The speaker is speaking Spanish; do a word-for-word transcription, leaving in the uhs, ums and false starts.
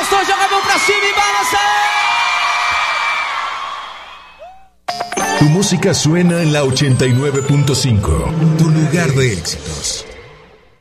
gostou, joga a mão pra cima e balança. Tu música suena en la ochenta y nueve punto cinco, tu lugar de éxitos.